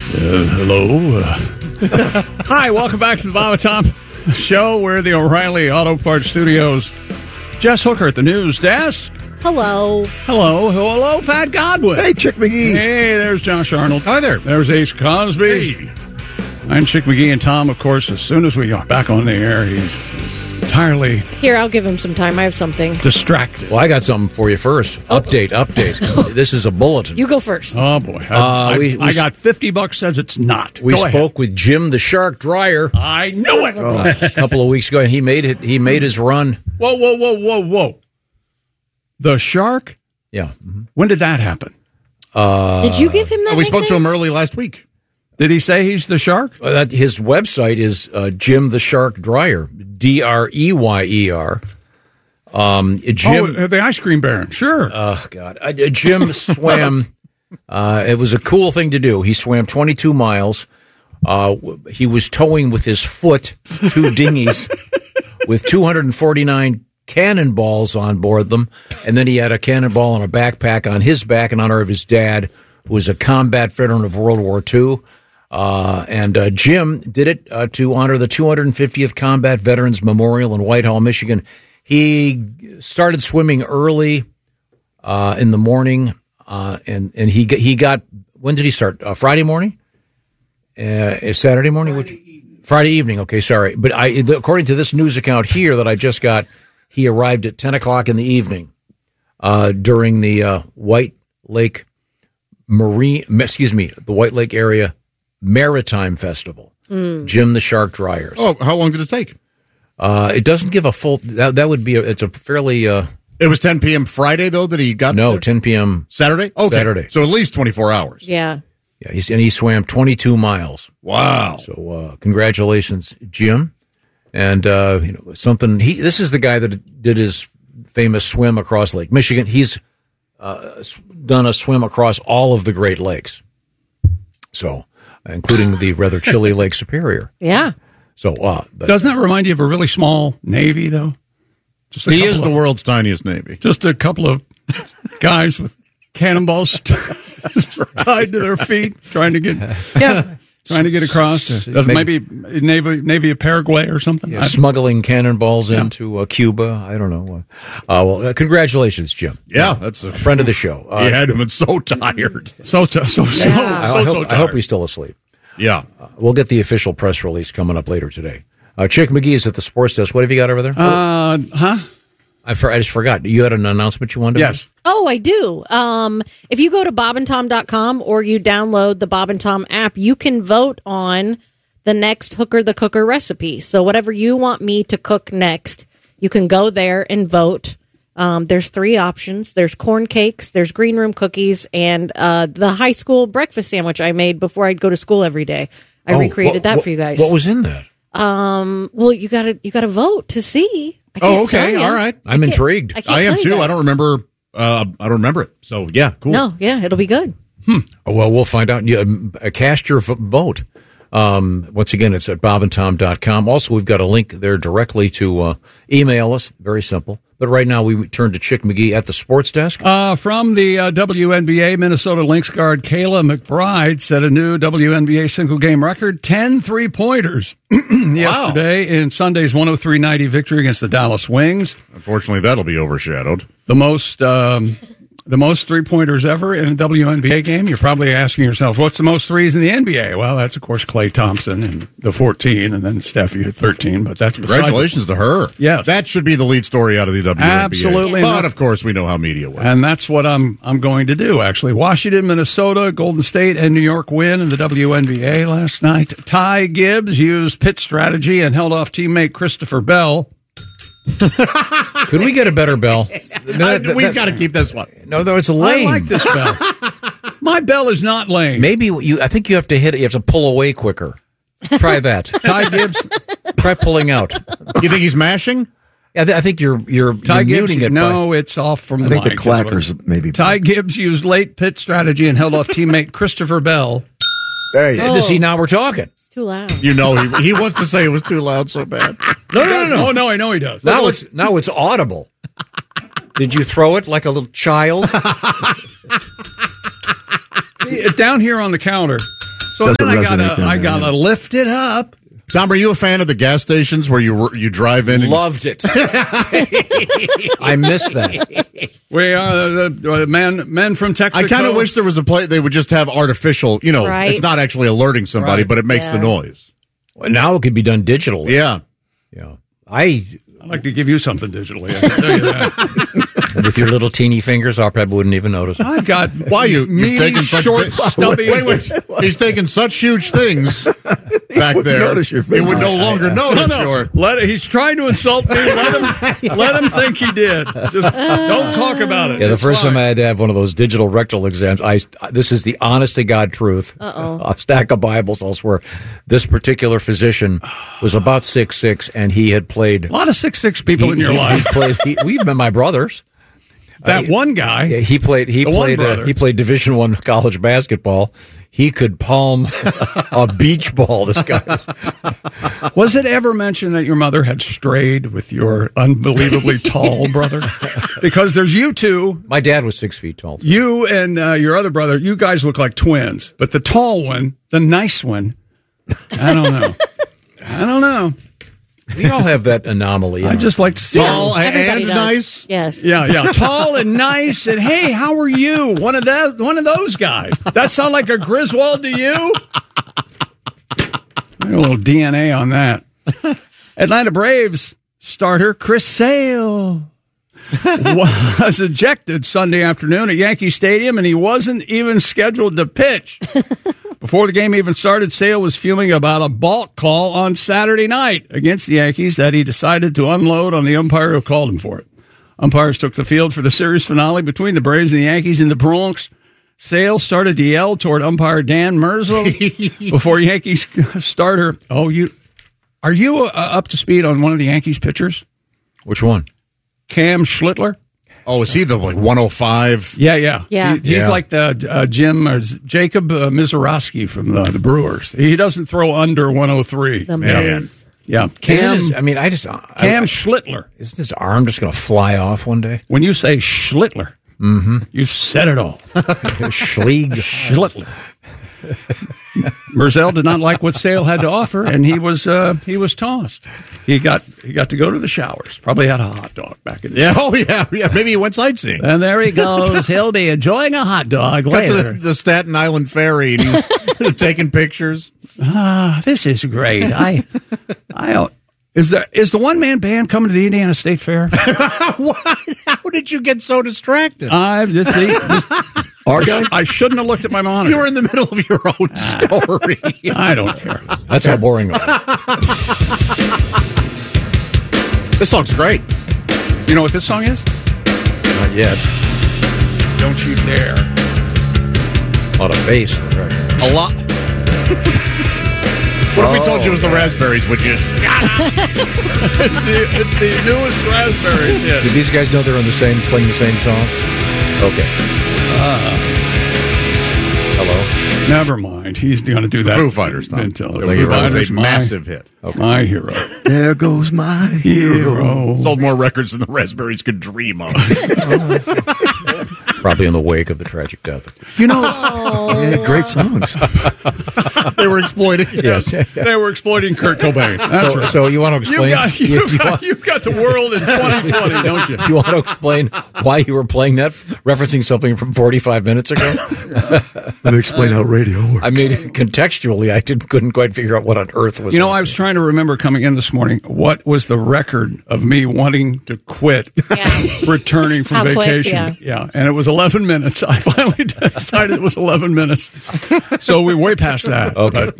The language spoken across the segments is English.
Hello. Hi, welcome back to the Bob and Tom Show. We're the O'Reilly Auto Parts Studios. Jess Hooker at the news desk. Hello. Hello, Pat Godwin. Hey, Chick McGee. Hey, there's Josh Arnold. Hi there. There's Ace Cosby. Hey. I'm Chick McGee, and Tom, of course, as soon as we are back on the air, he's entirely Here, I'll give him some time. I have something. distracted. Well, I got something for you first. Update. This is a bulletin. You go first. Oh, boy. I got $50 says it's not. We Go ahead. spoke with Jim the Shark Dryer I knew it. a couple of weeks ago, and he made his run. Whoa. The Shark? Yeah. When did that happen? Did you give him that? We spoke to nickname? him early last week. Did he say he's the Shark? His website is Jim the Shark Dryer, Dreyer. Jim, The ice cream baron. Sure. oh God, Jim swam. It was a cool thing to do. He swam 22 miles. He was towing with his foot 2 dinghies with 249 cannonballs on board them, and then he had a cannonball and a backpack on his back in honor of his dad, who was a combat veteran of World War II. And Jim did it to honor the 250th Combat Veterans Memorial in Whitehall, Michigan. He started swimming early in the morning, and he got. When did he start? Friday morning? Saturday morning? Friday evening. Okay, sorry, but according to this news account here that I just got, he arrived at 10 o'clock in the evening during the White Lake the White Lake area Maritime Festival. Jim the Shark Dryers. Oh, how long did it take? It doesn't give a full. That would be. It's a fairly. It was 10 p.m. Friday, though, that he got No, there? 10 p.m. Saturday? Okay. Saturday. So at least 24 hours. Yeah. Yeah, he swam 22 miles. Wow. So congratulations, Jim. And something. This is the guy that did his famous swim across Lake Michigan. He's done a swim across all of the Great Lakes. So, including the rather chilly Lake Superior. Yeah. So, Doesn't that remind you of a really small Navy, though? He is the world's tiniest Navy. Just a couple of guys with cannonballs tied to their feet, trying to get across. Maybe Navy of Paraguay or something. Yeah, smuggling cannonballs into Cuba. I don't know. Well, congratulations, Jim. Yeah, that's a friend of the show. He had been so tired. So tired. I hope he's still asleep. Yeah. We'll get the official press release coming up later today. Chick McGee is at the sports desk. What have you got over there? I just forgot. You had an announcement you wanted to Yes. make? Oh, I do. If you go to bobandtom.com or you download the Bob and Tom app, you can vote on the next Hooker the Cooker recipe. So whatever you want me to cook next, you can go there and vote. There's 3 options. There's corn cakes, there's green room cookies, and the high school breakfast sandwich I made before I'd go to school every day. I recreated that for you guys. What was in that? Well, you gotta vote to see. Oh, okay. All right. I'm intrigued. I am too. I don't remember it. So, yeah, cool. No, yeah, it'll be good. Well, we'll find out. Cast your vote. Once again, it's at bobandtom.com. Also, we've got a link there directly to email us. Very simple. But right now, we turn to Chick McGee at the sports desk. From the WNBA, Minnesota Lynx guard Kayla McBride set a new WNBA single-game record, 10 three-pointers yesterday in Sunday's 103-90 victory against the Dallas Wings. Unfortunately, that'll be overshadowed. The most three-pointers ever in a WNBA game. You're probably asking yourself, what's the most threes in the NBA? Well, that's, of course, Klay Thompson and the 14, and then Steffi at 13. But that's congratulations to her. Yes. That should be the lead story out of the WNBA. Absolutely. But, of course, we know how media works. And that's what I'm going to do, actually. Washington, Minnesota, Golden State, and New York win in the WNBA last night. Ty Gibbs used pit strategy and held off teammate Christopher Bell. Could we get a better bell? We've got to keep this one. No, it's lame. I like this bell. My bell is not lame. Maybe I think you have to hit it. You have to pull away quicker. Try that. Ty Gibbs. Try pulling out. You think he's mashing? Yeah, I think you're Ty Gibbs, muting it. No, it's off from the mic. I think the clackers maybe. Ty Gibbs used late pit strategy and held off teammate Christopher Bell. There you go. See, now we're talking. It's too loud. You know, he wants to say it was too loud so bad. No. Oh, no, I know he does. Now it's audible. Did you throw it like a little child? See, down here on the counter So then I gotta lift it up. Tom, are you a fan of the gas stations where you drive in? Loved it. I miss that. We are the men from Texas. I kind of wish there was a place they would just have artificial. Right. It's not actually alerting somebody, but it makes the noise. Well, now it could be done digitally. Yeah. I'd like to give you something digitally. I can tell you that. With your little teeny fingers, I probably wouldn't even notice. I've got you've taken such short, stubby. Wait. He's taking such huge things back there. Notice your It finger. would no longer notice. No. He's trying to insult me. Let him think he did. Just don't talk about it. Yeah, the It's first fine. time I had to have one of those digital rectal exams, this is the honest to God truth. A stack of Bibles, I'll swear. This particular physician was about 6'6", and he had played. A lot of 6'6" people in your life. We've met my brothers. That one guy. Yeah, he played Division I college basketball. He could palm a beach ball. This guy. Was it ever mentioned that your mother had strayed with your unbelievably tall brother? Because there's you two. My dad was 6 feet tall. You and your other brother. You guys look like twins, but the tall one, the nice one, I don't know. We all have that anomaly. I just like to see Tall Everybody and does. nice. Yes. Yeah, tall and nice, and hey, how are you? One of those guys. That sound like a Griswold to you? A little DNA on that. Atlanta Braves starter Chris Sale was ejected Sunday afternoon at Yankee Stadium, and he wasn't even scheduled to pitch. Before the game even started, Sale was fuming about a balk call on Saturday night against the Yankees that he decided to unload on the umpire who called him for it. Umpires took the field for the series finale between the Braves and the Yankees in the Bronx. Sale started to yell toward umpire Dan Merzel before Yankees starter. Are you up to speed on one of the Yankees pitchers? Which one? Cam Schlittler. Oh, is he the 105? Yeah. He's Yeah. like the Jacob Mizorowski from the Brewers. He doesn't throw under 103. The Moose. Yeah, Cam Cam Schlittler. Isn't his arm just going to fly off one day? When you say Schlittler, you said it all. Schlieg. Schlittler. Merzel did not like what Sale had to offer, and he was tossed. He got to go to the showers. Probably had a hot dog back in the Yeah. Oh, yeah. Maybe he went sightseeing. And there he goes. He'll be enjoying a hot dog Got later. to the Staten Island Ferry, and he's taking pictures. This is great. Is the one man band coming to the Indiana State Fair? What? How did you get so distracted? I shouldn't have looked at my monitor. You were in the middle of your own story. I don't care. That's how boring it was. This song's great. You know what this song is? Not yet. Don't you dare. A lot of bass. A lot. What if we told you it was the Raspberries, would you? It's the newest Raspberries hit. Did these guys know they're playing the same song? Okay. Hello. Never mind. He's going to do that. Foo Fighters, Tom. Until It was a massive hit. My hero. There goes my hero. Sold more records than the Raspberries could dream of. Probably in the wake of the tragic death. You know, yeah, great songs. They were exploiting. Yes. They were exploiting Kurt Cobain. That's right. So you want to explain? You've got the world in 2020, don't you? You want to explain why you were playing that, referencing something from 45 minutes ago? Let me explain how radio works. I mean, contextually, I couldn't quite figure out what on earth was. You know, I was trying to remember coming in this morning, what was the record of me wanting to quit returning from How quick, vacation? yeah. And it was 11 minutes. I finally decided it was 11 minutes. So we're way past that. Okay. But,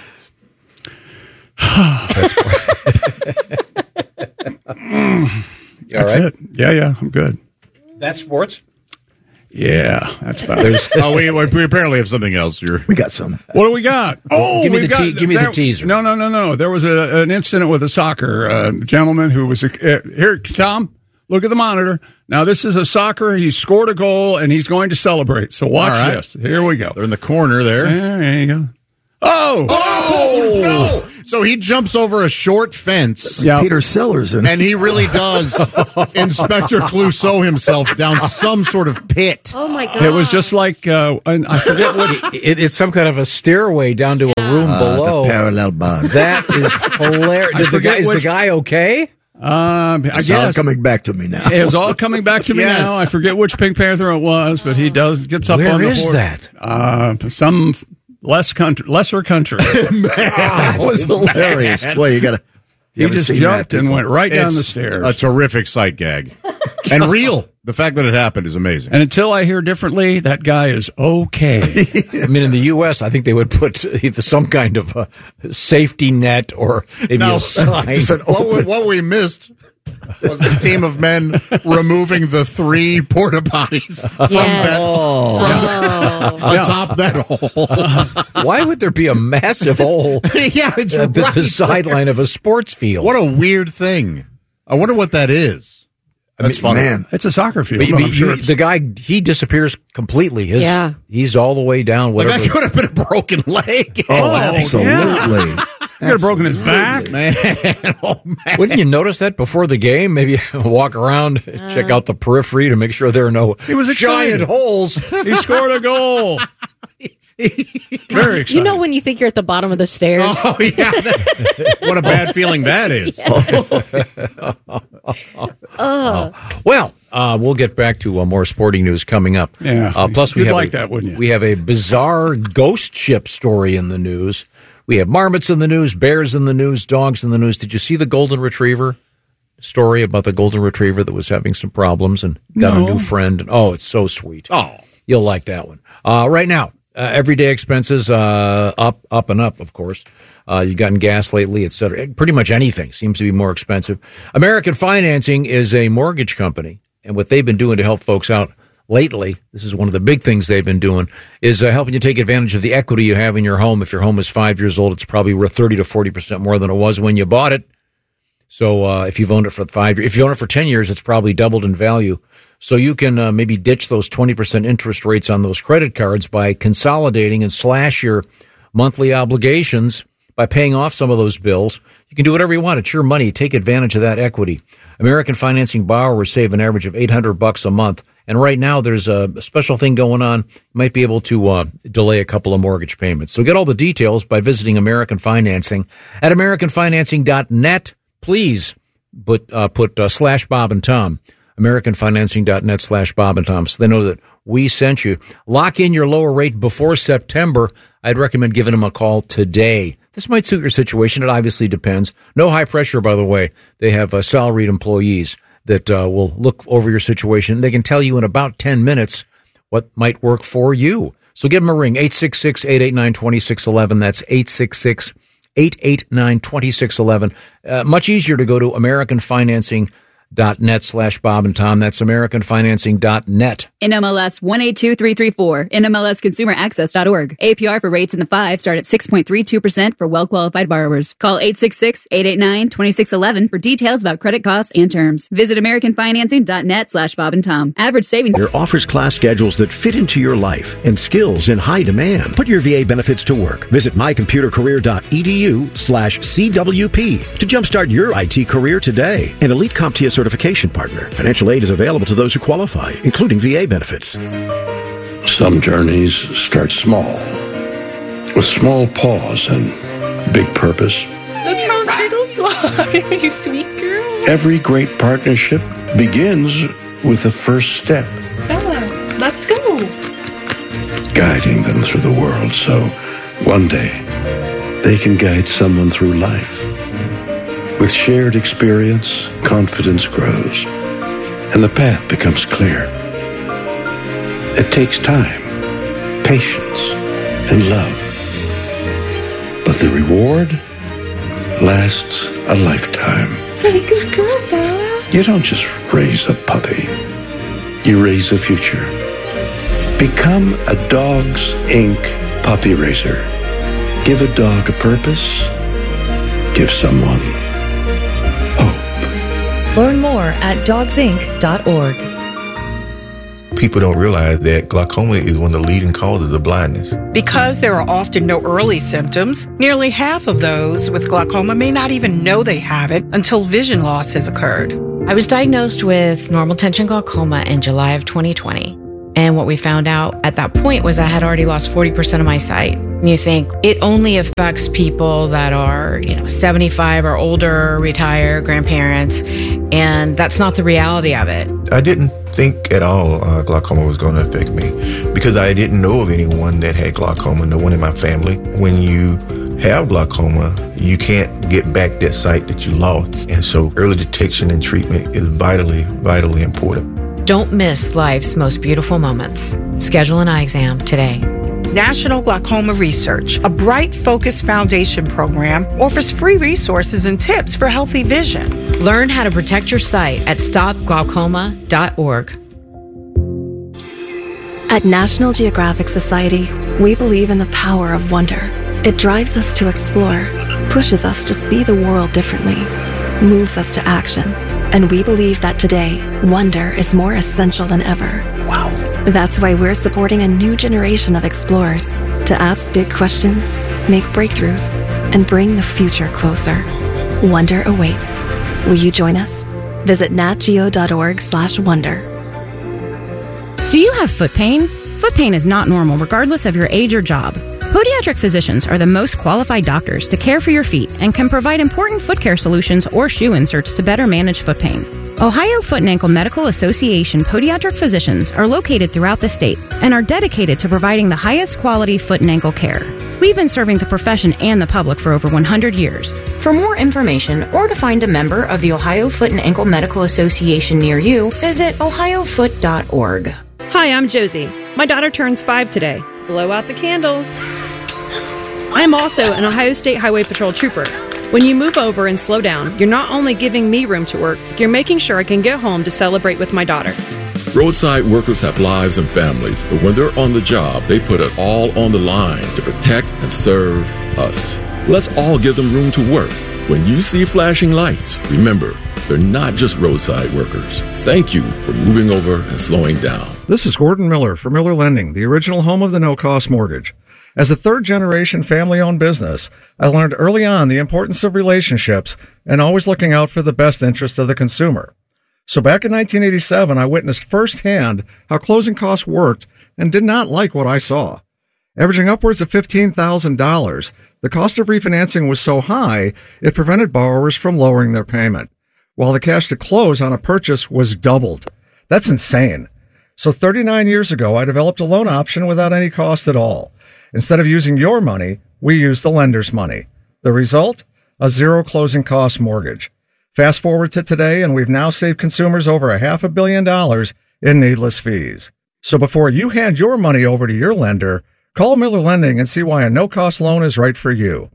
that's it. Yeah, I'm good. That's sports? Yeah, that's about it. We apparently have something else. We got some. What do we got? Oh, Give me we've the got- teaser. No. There was an incident with a soccer gentleman who was here. Tom, look at the monitor. Now this is a soccer. He scored a goal and he's going to celebrate. So watch All right. this. Here we go. They're in the corner there. There you go. Oh! Oh, no! So he jumps over a short fence. Yeah. Peter Sellers in it. And he really does Inspector Clouseau himself down some sort of pit. Oh, my God. It was just like, I forget which. It's some kind of a stairway down to a room below. The parallel bug. That is hilarious. Is the guy okay? I It's all guess. coming back to me now. It was all coming back to me Yes. now. I forget which Pink Panther it was, but he gets up Where on the is horse. that? Some lesser country. That was hilarious. Well, you got to. He just jumped and went right down the It's stairs. a terrific sight gag. And real. The fact that it happened is amazing. And until I hear differently, that guy is okay. I mean, in the U.S., I think they would put either some kind of a safety net or maybe Now, a sign. what we missed was the team of men removing the 3 porta potties from atop that hole. Why would there be a massive hole Yeah, it's at right. the sideline of a sports field? What a weird thing. I wonder what that is. That's funny. Man, It's a soccer field. But I'm sure it's- the guy, he disappears completely. He's all the way down. Like, Whatever. that could have been a broken leg. oh, absolutely. He could have broken his back. Man. Oh, man. Wouldn't you notice that before the game? Maybe walk around, check out the periphery to make sure there are no was excited. giant holes. He scored a goal. Very exciting. You know when you think you're at the bottom of the stairs? Oh, yeah. What a bad feeling that is. Well, we'll get back to more sporting news coming up. Yeah. Plus, You'd like that, wouldn't you? We have a bizarre ghost ship story in the news. We have marmots in the news, bears in the news, dogs in the news. Did you see the golden retriever story about the golden retriever that was having some problems and got a new friend? Oh, it's so sweet. Oh. You'll like that one. Right now, everyday expenses up and up, of course. You've gotten gas lately, et cetera. Pretty much anything seems to be more expensive. American Financing is a mortgage company, and what they've been doing to help folks out lately, this is one of the big things they've been doing, is helping you take advantage of the equity you have in your home. If your home is 5 years old, it's probably worth 30 to 40% more than it was when you bought it. So if you've owned it for 5 years, if you own it for 10 years, it's probably doubled in value. So you can maybe ditch those 20% interest rates on those credit cards by consolidating and slash your monthly obligations by paying off some of those bills. You can do whatever you want. It's your money. Take advantage of that equity. American Financing borrowers save an average of $800 a month. And right now there's a special thing going on. You might be able to delay a couple of mortgage payments. So get all the details by visiting American Financing at AmericanFinancing.net. Please put /Bob and Tom. AmericanFinancing.net /Bob and Tom. So they know that we sent you. Lock in your lower rate before September. I'd recommend giving them a call today. This might suit your situation. It obviously depends. No high pressure, by the way. They have salaried employees that will look over your situation. They can tell you in about 10 minutes what might work for you. So give them a ring, 866-889-2611. That's 866-889-2611. Much easier to go to AmericanFinancing.net /Bob and Tom. That's AmericanFinancing.net. NMLS 182334, NMLSConsumerAccess.org. APR for rates in the 5 start at 6.32% for well-qualified borrowers. Call 866-889-2611 for details about credit costs and terms. Visit AmericanFinancing.net /Bob and Tom. Average savings. There offers class schedules that fit into your life and skills in high demand. Put your VA benefits to work. Visit mycomputercareer.edu/CWP to jumpstart your IT career today. An elite CompTIA certification partner. Financial aid is available to those who qualify, including VA benefits. Some journeys start small, with small pause and big purpose. Look how little fly, you sweet girl. Every great partnership begins with the first step, Bella, let's go. guiding them through the world so one day they can guide someone through life. With shared experience, confidence grows, and the path becomes clear. It takes time, patience, and love. But the reward lasts a lifetime. Hey, good girl, Bella. You don't just raise a puppy. You raise a future. Become a Dogs Inc. puppy raiser. Give a dog a purpose. Give someone hope. Learn more at dogsinc.org. People don't realize that glaucoma is one of the leading causes of blindness. Because there are often no early symptoms, nearly half of those with glaucoma may not even know they have it until vision loss has occurred. I was diagnosed with normal tension glaucoma in July of 2020. And what we found out at that point was I had already lost 40% of my sight. And you think it only affects people that are, 75 or older, retired, grandparents. And that's not the reality of it. I didn't think at all glaucoma was going to affect me because I didn't know of anyone that had glaucoma, no one in my family. When you have glaucoma, you can't get back that sight that you lost. And so early detection and treatment is vitally, vitally important. Don't miss life's most beautiful moments. Schedule an eye exam today. National Glaucoma Research, a Bright Focus Foundation program, offers free resources and tips for healthy vision. Learn how to protect your sight at stopglaucoma.org. At National Geographic Society, we believe in the power of wonder. It drives us to explore, pushes us to see the world differently, moves us to action. And we believe that today, wonder is more essential than ever. Wow. That's why we're supporting a new generation of explorers to ask big questions, make breakthroughs, and bring the future closer. Wonder awaits. Will you join us? Visit natgeo.org/wonder. Do you have foot pain? Foot pain is not normal regardless of your age or job. Podiatric physicians are the most qualified doctors to care for your feet and can provide important foot care solutions or shoe inserts to better manage foot pain. Ohio Foot and Ankle Medical Association podiatric physicians are located throughout the state and are dedicated to providing the highest quality foot and ankle care. We've been serving the profession and the public for over 100 years. For more information or to find a member of the Ohio Foot and Ankle Medical Association near you, visit ohiofoot.org. Hi, I'm Josie. My daughter turns 5 today. Blow out the candles. I'm also an Ohio State Highway Patrol trooper. When you move over and slow down, you're not only giving me room to work, you're making sure I can get home to celebrate with my daughter. Roadside workers have lives and families, but when they're on the job, they put it all on the line to protect and serve us. Let's all give them room to work. When you see flashing lights, remember, they're not just roadside workers. Thank you for moving over and slowing down. This is Gordon Miller for Miller Lending, the original home of the no-cost mortgage. As a third-generation family-owned business, I learned early on the importance of relationships and always looking out for the best interest of the consumer. So back in 1987, I witnessed firsthand how closing costs worked and did not like what I saw. Averaging upwards of $15,000, the cost of refinancing was so high, it prevented borrowers from lowering their payment, while the cash to close on a purchase was doubled. That's insane. So 39 years ago, I developed a loan option without any cost at all. Instead of using your money, we used the lender's money. The result? A zero closing cost mortgage. Fast forward to today, and we've now saved consumers over $500 million in needless fees. So before you hand your money over to your lender, call Miller Lending and see why a no-cost loan is right for you.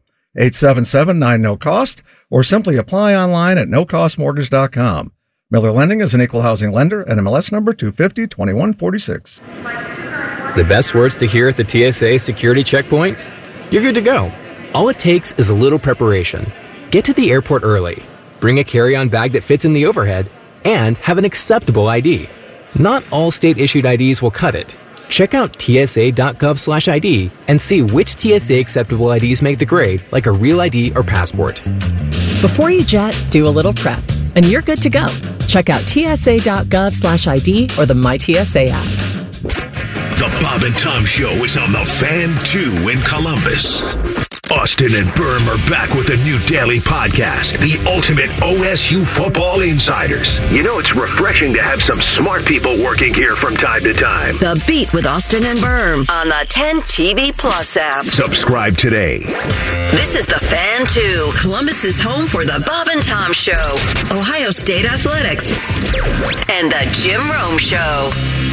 877-9-NO-COST, or simply apply online at nocostmortgage.com. Miller Lending is an equal housing lender and MLS number 250-2146. The best words to hear at the TSA security checkpoint? You're good to go. All it takes is a little preparation. Get to the airport early, bring a carry-on bag that fits in the overhead, and have an acceptable ID. Not all state-issued IDs will cut it. Check out tsa.gov/ID and see which TSA acceptable IDs make the grade, like a real ID or passport. Before you jet, do a little prep, and you're good to go. Check out tsa.gov/ID or the MyTSA app. The Bob and Tom Show is on the Fan 2 in Columbus. Austin and Berm are back with a new daily podcast, The Ultimate OSU Football Insiders. You know, it's refreshing to have some smart people working here from time to time. The Beat with Austin and Berm on the 10 TV Plus app. Subscribe today. This is The Fan 2, Columbus's home for the Bob and Tom Show, Ohio State Athletics, and the Jim Rome Show.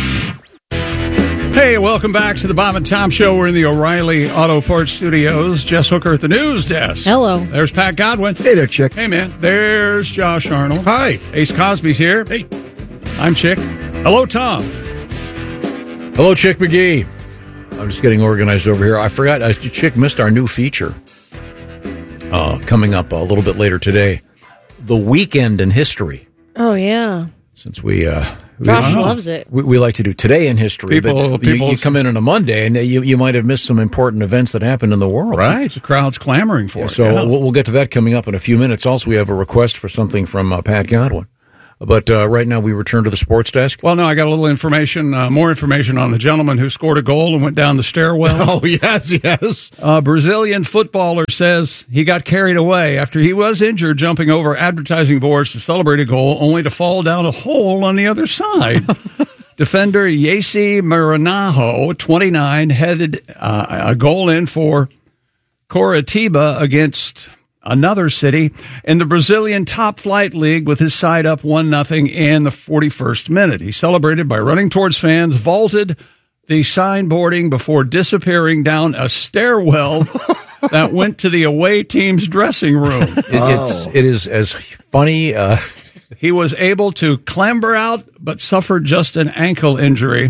Hey, welcome back to the Bob and Tom Show. We're in the O'Reilly Auto Parts Studios. Jess Hooker at the news desk. Hello. There's Pat Godwin. Hey there, Chick. Hey, man. There's Josh Arnold. Hi. Ace Cosby's here. Hey. I'm Chick. Hello, Tom. Hello, Chick McGee. I'm just getting organized over here. I forgot. Chick missed our new feature. Coming up a little bit later today. The Weekend in History. Oh, yeah. Since we Josh loves it. We like to do Today in History, People- but you come in on a Monday and you might have missed some important events that happened in the world. Right. The crowd's clamoring for it. So yeah. we'll get to that coming up in a few minutes. Also, we have a request for something from Pat Godwin. But right now we return to the sports desk. Well, no, I got a little information, more information on the gentleman who scored a goal and went down the stairwell. Oh, yes. A Brazilian footballer says he got carried away after he was injured jumping over advertising boards to celebrate a goal, only to fall down a hole on the other side. Defender Yacey Maranhão, 29, headed a goal in for Coritiba against another city in the Brazilian top flight league with his side up 1-0 in the 41st minute. He celebrated by running towards fans, vaulted the signboarding before disappearing down a stairwell that went to the away team's dressing room. It is as funny. He was able to clamber out, but suffered just an ankle injury.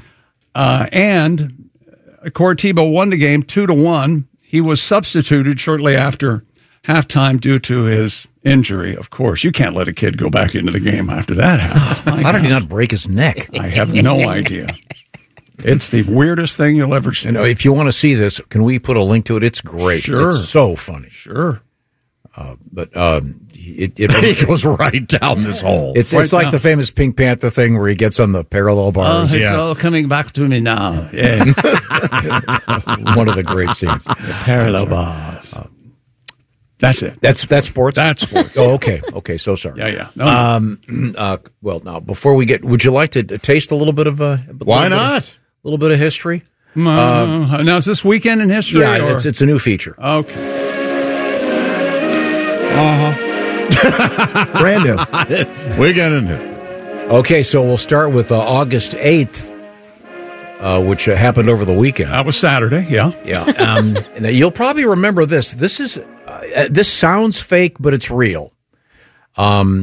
And Coritiba won the game 2-1. He was substituted shortly after halftime due to his injury. Of course, you can't let a kid go back into the game after that happens. How did he not break his neck? I have no idea. It's the weirdest thing you'll ever see. And if you want to see this, can we put a link to it? It's great. Sure. It's so funny. Sure. It goes right down this hole. It's Right like down. the famous Pink Panther thing where he gets on the parallel bars. It's all coming back to me now. Yeah. One of the great scenes. Parallel bars. That's it. That's sports? That's sports. Oh, okay. Okay, so sorry. Yeah. No. Well, now, before we get, would you like to taste a little bit of Why not? A little bit of history? Now, is this weekend in history? Yeah, or? it's a new feature. Okay. Brand new. Weekend in history. Okay, so we'll start with August 8th, which happened over the weekend. That was Saturday, yeah. Yeah. And you'll probably remember this. This sounds fake, but it's real. In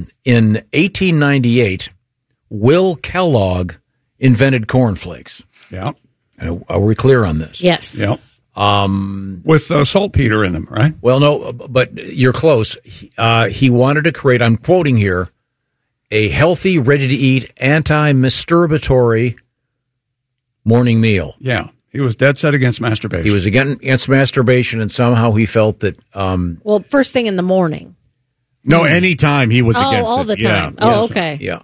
1898, Will Kellogg invented cornflakes. Yeah. Are we clear on this? Yes. Yep. With saltpeter in them, right? Well, no, but you're close. He wanted to create, I'm quoting here, a healthy, ready-to-eat, anti-masturbatory morning meal. Yeah. He was dead set against masturbation. He was against masturbation, and somehow he felt that... Well, first thing in the morning. No, anytime he was against all it. the time. Yeah. Oh, okay. Yeah.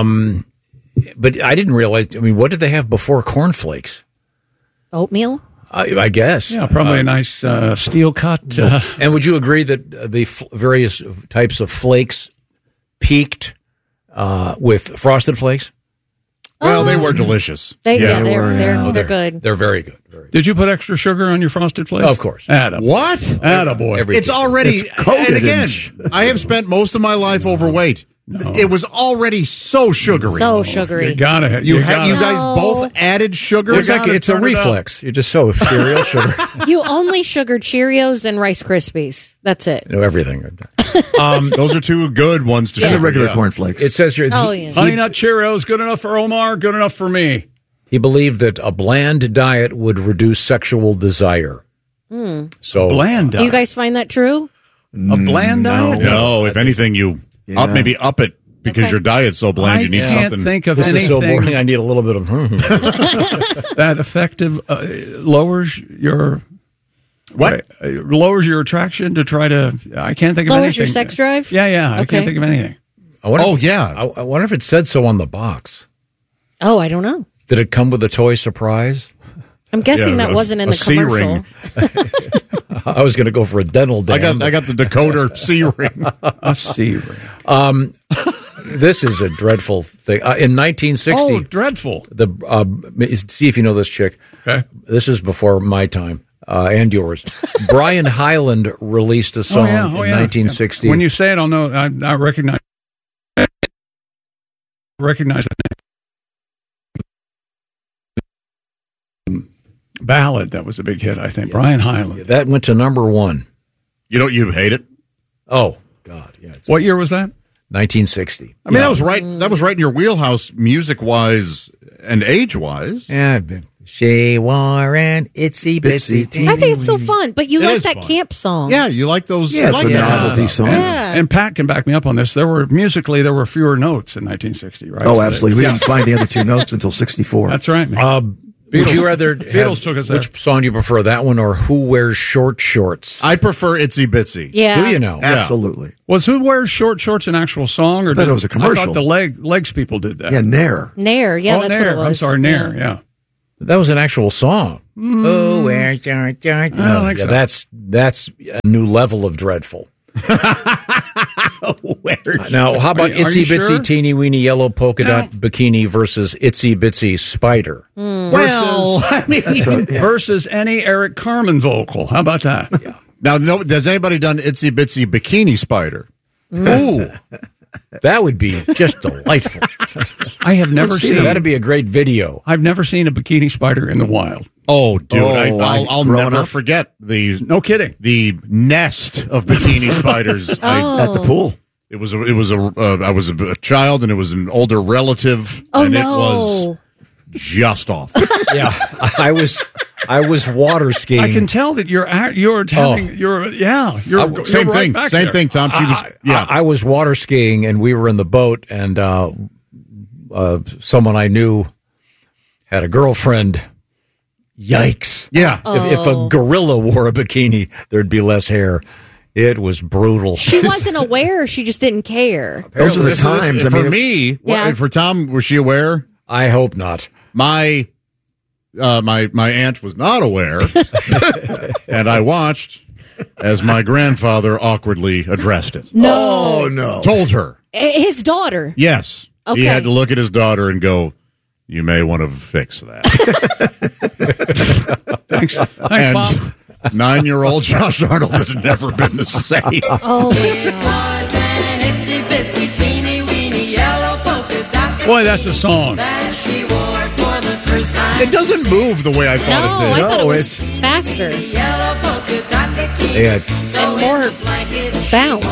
But I didn't realize, what did they have before cornflakes? Oatmeal? I guess. Yeah, probably a nice steel cut. And would you agree that the various types of flakes peaked with Frosted Flakes? Well, they were delicious. They're They're good. They're very good. Did you put extra sugar on your Frosted Flakes? Of course. What? Attaboy. It's already, and again, I have spent most of my life overweight. It was already so sugary. So sugary. You got it. You guys both added sugar? It's a reflex. You just so cereal sugar. You only sugared Cheerios and Rice Krispies. That's it. Everything. Those are two good ones to sugar. And the regular cornflakes. It says here, Honey Nut Cheerios, good enough for Omar, good enough for me. he believed that a bland diet would reduce sexual desire. So Bland Do diet. you guys find that true? A bland diet? No, if anything, you maybe up it because your diet's so bland. You need can't something. think of this anything is so boring. I need a little bit of that effective lowers your lowers your attraction to try to. I can't think of Lowers anything. your sex drive? Yeah. I Okay. can't think of anything. I wonder I wonder if it said so on the box. Oh, I don't know. Did it come with a toy surprise? I'm guessing that wasn't in the commercial. I was going to go for a dental dam. I got the decoder C ring. A C ring. This is a dreadful thing. In 1960, Oh, dreadful. See if you know this chick. Okay. This is before my time and yours. Brian Hyland released a song in 1960. When you say it, I'll know. I recognize that name. Ballad, that was a big hit, I think. Brian Hyland. That went to number one. You hate it? Oh God, yeah. What year was that? 1960. I mean, that was right in your wheelhouse, music wise and age wise. Yeah, She wore an itsy bitsy teeny. I think it's so fun. But you It like is that fun. camp song. Yeah, you like those. Yeah, you it's like a that novelty stuff. song. Yeah. And Pat can back me up on this. There were fewer notes in 1960, right? Oh, So absolutely. We didn't find the other two notes until 64. That's right, man. Would you rather Beatles took us there. which song do you prefer, that one or Who Wears Short Shorts? I prefer Itsy Bitsy. Yeah. Do you know? Absolutely. Was Who Wears Short Shorts an actual song? Or I thought it was a I commercial. thought the Legs people did that. Yeah, Nair. Nair. Yeah, oh, that's Nair. what it was. I'm sorry, Nair. Yeah. That was an actual song. Who wears short shorts? I don't think so. That's a new level of dreadful. Now, how about Are you Itsy Bitsy sure? Teeny Weeny Yellow Polka Dot Bikini versus Itsy Bitsy Spider? Well, I mean, Versus any Eric Carmen vocal. How about that? now, does anybody done Itsy Bitsy Bikini Spider? Ooh, that would be just delightful. I have never seen That'd be a great video. I've never seen a bikini spider in the wild. Oh, dude, Oh, I'll growing never up? forget the No kidding. the nest of bikini spiders. At the pool. I was a child, and it was an older relative, Oh, and no. it was just awful. Yeah, I was water skiing. I can tell that you're telling you're Same right thing. back Same there. thing, Tom. She was I was water skiing, and we were in the boat, and someone I knew had a girlfriend. Yikes! Yeah. If a gorilla wore a bikini, there'd be less hair. It was brutal. She wasn't aware. She just didn't care. Those are the times. For me, Yeah. for Tom, was she aware? I hope not. My aunt was not aware, and I watched as my grandfather awkwardly addressed it. No. Oh, no. Told her. His daughter. Yes. Okay. He had to look at his daughter and go, "You may want to fix that." Thanks, And Bob. 9-year-old Josh Arnold has never been the same. Oh, my God. Boy, that's a song. It doesn't move the way I No, thought it I did. thought it was it's- faster Yeah, and more bounce.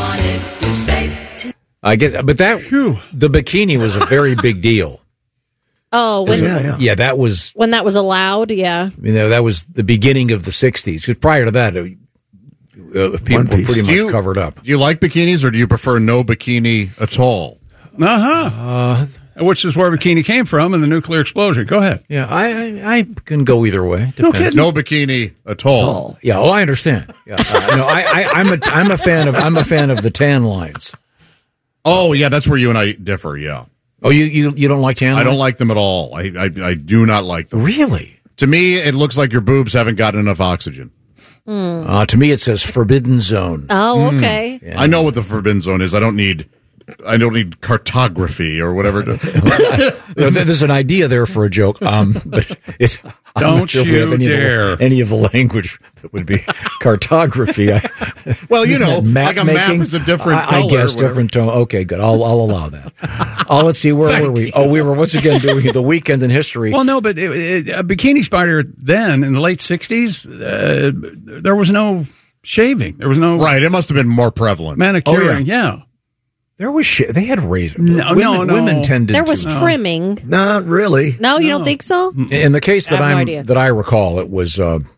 I guess, but the bikini was a very big deal. Oh, when, Yeah, that was. when that was allowed, yeah. That was the beginning of the '60s. Because prior to that, people were pretty much covered up. Do you like bikinis, or do you prefer no bikini at all? Which is where bikini came from in the nuclear explosion. Go ahead. Yeah, I can go either way. Depends. No bikini at all. Yeah, I understand. Yeah, no, I'm a fan of the tan lines. Oh, yeah, that's where you and I differ. Yeah. Oh, you don't like tan lines? I don't like them at all. I do not like them. Really? To me, it looks like your boobs haven't gotten enough oxygen. To me, it says forbidden zone. Oh, okay. I know what the forbidden zone is. I don't need cartography or whatever. There's an idea there for a joke, but I'm Don't not sure if we have you dare. any of the language that would be cartography. Well, you know, Isn't that like a map making? is a different I color. guess whatever. different tone. Okay, good. I'll allow that. Let's see. Where were we? Oh, we were once again doing the weekend in history. Well, no, but a bikini spider then in the late 60s, there was no shaving. There was no Right, it must have been more prevalent. manicuring. Yeah. There was they had razors. No, women tended There was to. trimming. Not really. No, you don't think so? In the case that I have no idea. that I recall, it was.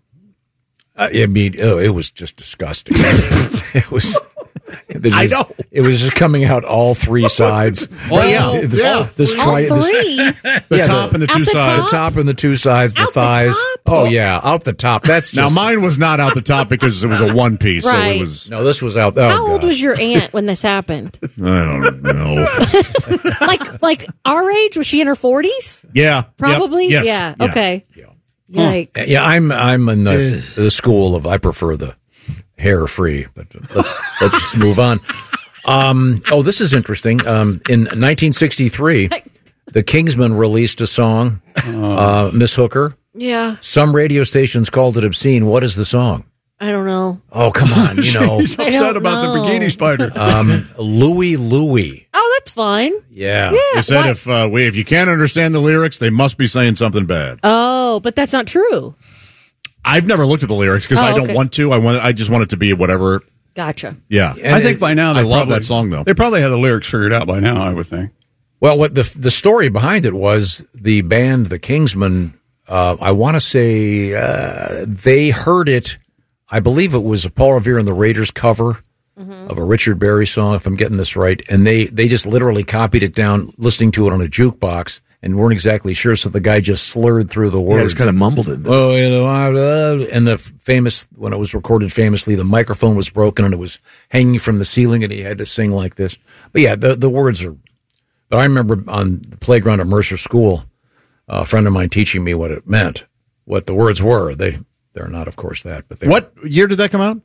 It was just disgusting. It was. I know. It was just coming out all three sides. Well, yeah. This All three? The top and the two sides. The top and the two sides, the Out the thighs. top? Oh yeah, out the top. That's just, Now, mine was not out the top because it was a one piece, so Right. it was. no. This was out. Oh, How old God. was your aunt when this happened? I don't know. like our age? Was she in her 40s? Yeah, Probably? Yep, yes, Yeah. Okay. Yikes. Yeah, I'm in the school of I prefer the hair free, but let's just move on. This is interesting. In 1963, the Kingsmen released a song, Miss Hooker. Yeah. Some radio stations called it obscene. What is the song? I don't know. Oh, come on, you know. He's I upset don't about know. the bikini spider. Louie Louie. Oh, that's fine. Yeah. They said Why- if you can't understand the lyrics, they must be saying something bad. Oh, but that's not true. I've never looked at the lyrics because Oh, I don't okay. want to. I just want it to be whatever. Gotcha. Yeah, And I think by now I love that song though. They probably had the lyrics figured out by now, I would think. Well, what the story behind it was the band, the Kingsmen, I want to say they heard it. I believe it was a Paul Revere and the Raiders cover of a Richard Berry song, if I'm getting this right. And they just literally copied it down, listening to it on a jukebox, and weren't exactly sure. So the guy just slurred through the words. Yeah, just kind of mumbled it. Oh, and the famous, when it was recorded famously, the microphone was broken and it was hanging from the ceiling, and he had to sing like this. But yeah, the words are. But I remember on the playground at Mercer School, a friend of mine teaching me what it meant, what the words were. They're not, of course, that. But what year did that come out?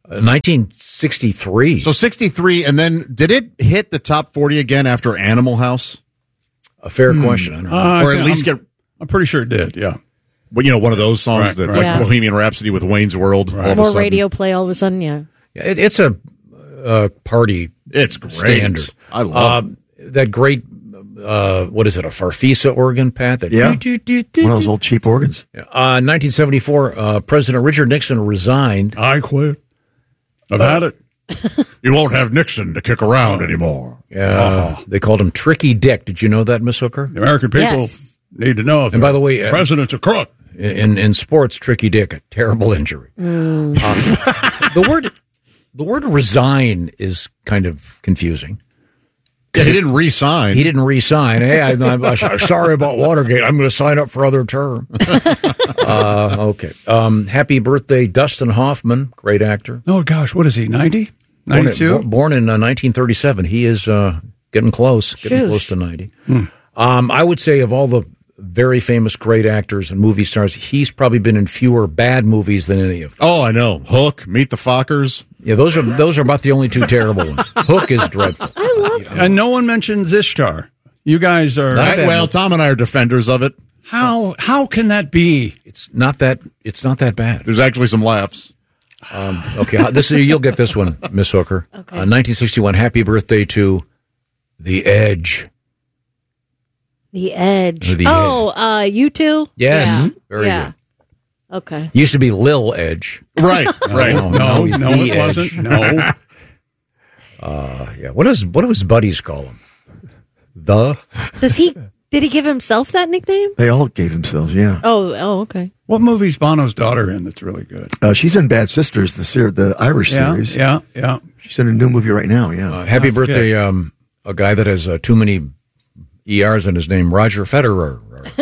1963. So 63, and then did it hit the top 40 again after Animal House? A fair question. I don't know. Or at least I'm pretty sure it did, yeah. But, one of those songs Right. like Yeah. Bohemian Rhapsody with Wayne's World. All of a More sudden. radio play all of a sudden, yeah. It's a party. It's great. Standard. I love that great. What is it? A Farfisa organ, Pat? That Yeah. One of those old cheap organs. 1974. President Richard Nixon resigned. I quit. I've had it. You won't have Nixon to kick around anymore. They called him Tricky Dick. Did you know that, Miss Hooker? The American people need to know. If And by the way, the president's a crook. In sports, Tricky Dick, a terrible injury. The word resign is kind of confusing. Yeah, he didn't re-sign. He didn't re-sign. Hey, I'm sorry about Watergate. I'm going to sign up for other term. Okay. Happy birthday, Dustin Hoffman, great actor. Oh, gosh, what is he, 90? 92? Born in 1937. He is getting close to 90. I would say of all the very famous great actors and movie stars, he's probably been in fewer bad movies than any of them. Oh, I know. Hook, Meet the Fockers. Yeah, those are about the only two terrible ones. Hook is dreadful. I love Hook. And no one mentions Ishtar. You guys are... Well, Tom and I are defenders of it. How can that be? It's not that bad. There's actually some laughs. Okay, you'll get this one, Miss Hooker. Okay. 1961, happy birthday to The Edge. The Edge. The Edge. You two? Yes. Yeah. Very good. Okay. Used to be Lil Edge. Right. No, he's no, The it Edge. wasn't. No. Yeah. What does his buddies call him? Did he give himself that nickname? They all gave themselves, yeah. Oh, okay. What movie's Bono's daughter in that's really good? She's in Bad Sisters, the Irish series. Yeah. She's in a new movie right now, yeah. Happy birthday, a guy that has too many ERs in his name, Roger Federer.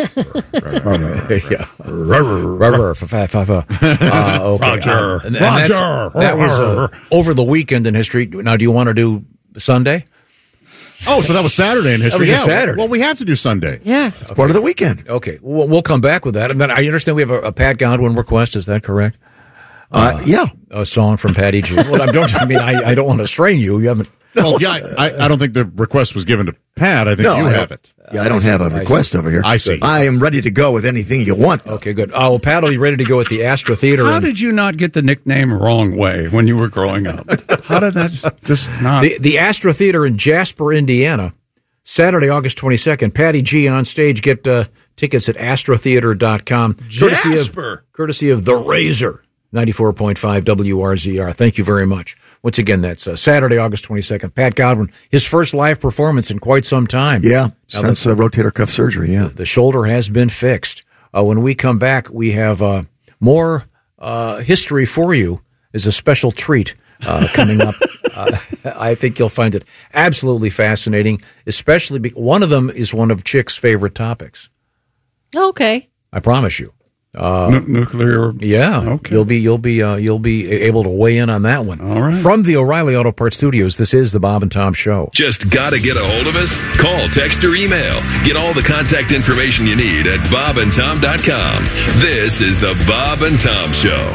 Roger. That was over the weekend in history. Now, do you want to do Sunday? Oh, so that was Saturday in history. That was Saturday. Well, we have to do Sunday. Yeah. It's part of the weekend. Okay. We'll come back with that. And then I understand we have a Pat Godwin request. Is that correct? Yeah. A song from Patty G. Well, I don't want to strain you. You haven't. Well, yeah, I don't think the request was given to Pat. I think you have it. Yeah, I don't have a request over here. I see. I am ready to go with anything you want. Okay, good. Well, Pat will be ready to go at the Astra Theater. How did you not get the nickname wrong way when you were growing up? How did that just not? The Astra Theater in Jasper, Indiana, Saturday, August 22nd. Patty G on stage. Get tickets at astrotheater.com. Courtesy of The Razor, 94.5 WRZR. Thank you very much. Once again, that's Saturday, August 22nd. Pat Godwin, his first live performance in quite some time. Yeah, since rotator cuff surgery, yeah. The shoulder has been fixed. When we come back, we have more history for you as a special treat coming up. I think you'll find it absolutely fascinating, especially one of them is one of Chick's favorite topics. Okay. I promise you. Nuclear. Yeah. Okay. You'll be able to weigh in on that one. All right. From the O'Reilly Auto Parts Studios, this is the Bob and Tom Show. Just gotta get a hold of us? Call, text, or email. Get all the contact information you need at bobandtom.com. This is the Bob and Tom Show.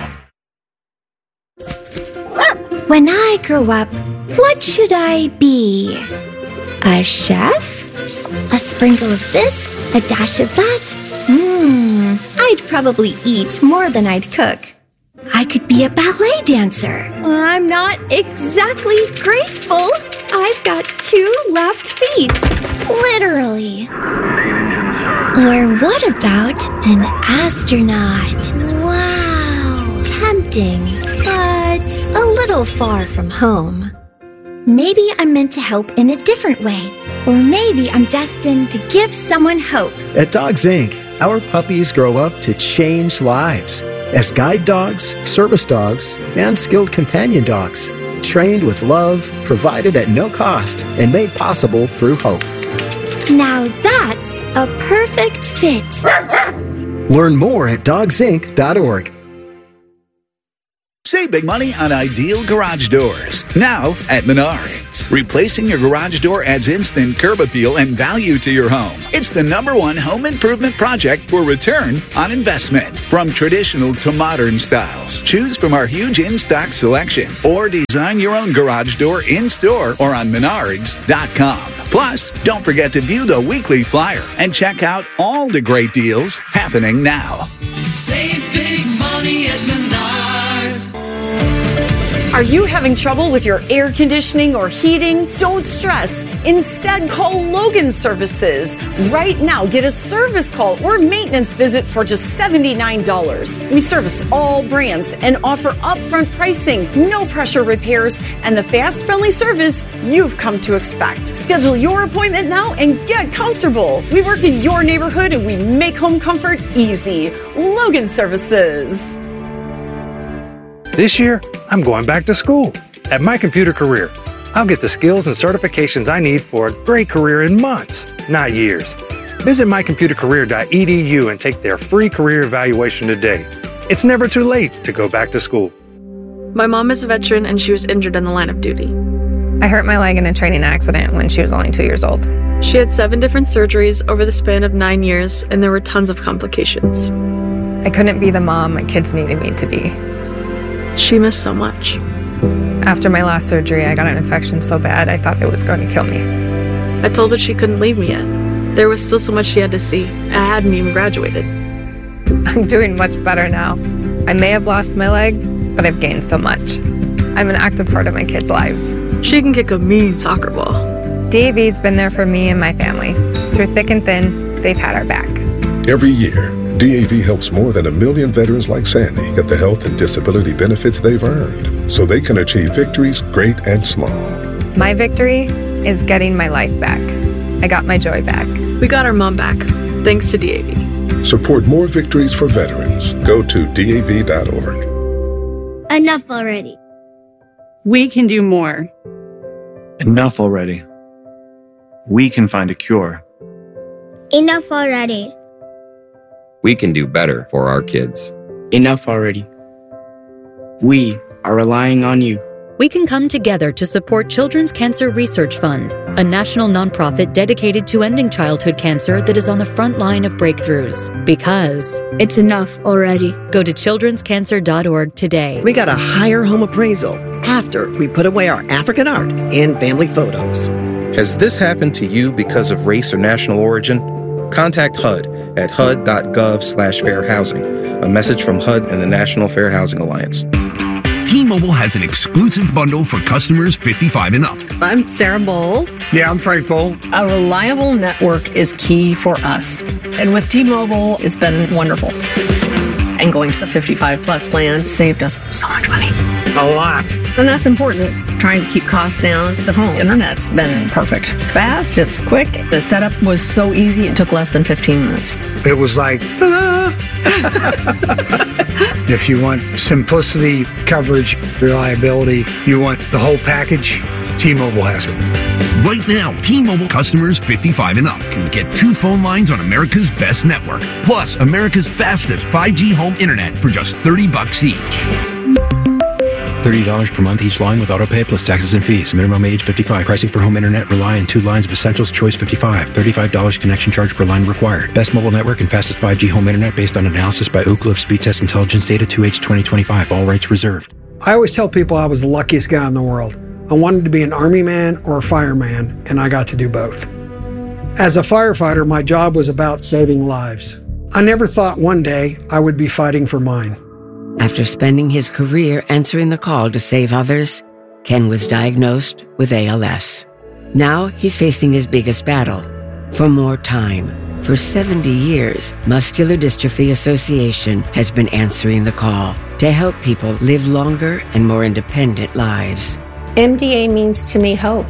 When I grow up, what should I be? A chef? A sprinkle of this? A dash of that? I'd probably eat more than I'd cook. I could be a ballet dancer. I'm not exactly graceful. I've got 2 left feet. Literally. Or what about an astronaut? Wow. Tempting, but a little far from home. Maybe I'm meant to help in a different way. Or maybe I'm destined to give someone hope. At Dogs Inc., our puppies grow up to change lives as guide dogs, service dogs, and skilled companion dogs, trained with love, provided at no cost, and made possible through hope. Now that's a perfect fit. Learn more at dogsinc.org. Save big money on ideal garage doors. Now at Menards. Replacing your garage door adds instant curb appeal and value to your home. It's the #1 home improvement project for return on investment. From traditional to modern styles. Choose from our huge in-stock selection or design your own garage door in-store or on Menards.com. Plus, don't forget to view the weekly flyer and check out all the great deals happening now. Save big money at Menards. Are you having trouble with your air conditioning or heating? Don't stress. Instead, call Logan Services. Right now, get a service call or maintenance visit for just $79. We service all brands and offer upfront pricing, no pressure repairs, and the fast, friendly service you've come to expect. Schedule your appointment now and get comfortable. We work in your neighborhood and we make home comfort easy. Logan Services. This year, I'm going back to school. At My Computer Career, I'll get the skills and certifications I need for a great career in months, not years. Visit mycomputercareer.edu and take their free career evaluation today. It's never too late to go back to school. My mom is a veteran and she was injured in the line of duty. I hurt my leg in a training accident when she was only 2 years old. She had 7 different surgeries over the span of 9 years, and there were tons of complications. I couldn't be the mom my kids needed me to be. She missed so much. After my last surgery, I got an infection so bad I thought it was going to kill me. I told her she couldn't leave me yet. There was still so much she had to see. I hadn't even graduated. I'm doing much better now. I may have lost my leg, but I've gained so much. I'm an active part of my kids' lives. She can kick a mean soccer ball. DAV's been there for me and my family. Through thick and thin, they've had our back. Every year, DAV helps more than 1 million veterans like Sandy get the health and disability benefits they've earned so they can achieve victories great and small. My victory is getting my life back. I got my joy back. We got our mom back, thanks to DAV. Support more victories for veterans. Go to DAV.org. Enough already. We can do more. Enough already. We can find a cure. Enough already. We can do better for our kids. Enough already. We are relying on you. We can come together to support Children's Cancer Research Fund, a national nonprofit dedicated to ending childhood cancer that is on the front line of breakthroughs. Because it's enough already. Go to childrenscancer.org today. We got a higher home appraisal after we put away our African art and family photos. Has this happened to you because of race or national origin? Contact HUD at hud.gov/fair housing. A message from HUD and the National Fair Housing Alliance. T-Mobile has an exclusive bundle for customers 55 and up. I'm Sarah Bowl. Yeah, I'm Frank Bowl. A reliable network is key for us. And with T-Mobile, it's been wonderful. And going to the 55 plus plan saved us so much money. A lot. And that's important. Trying to keep costs down. The home internet's been perfect. It's fast, it's quick. The setup was so easy, it took less than 15 minutes. It was like, ta-da! If you want simplicity, coverage, reliability, you want the whole package, T-Mobile has it. Right now, T-Mobile customers 55 and up can get 2 phone lines on America's best network, plus America's fastest 5G home internet for just $30 each. $30 per month each line with autopay plus taxes and fees. Minimum age 55. Pricing for home internet rely on 2 lines of Essentials. Choice 55. $35 connection charge per line required. Best mobile network and fastest 5G home internet based on analysis by Ookla of Speed Test Intelligence data 2H 2025. All rights reserved. I always tell people I was the luckiest guy in the world. I wanted to be an army man or a fireman, and I got to do both. As a firefighter, my job was about saving lives. I never thought one day I would be fighting for mine. After spending his career answering the call to save others, Ken was diagnosed with ALS. Now he's facing his biggest battle, for more time. For 70 years, Muscular Dystrophy Association has been answering the call to help people live longer and more independent lives. MDA means to me hope.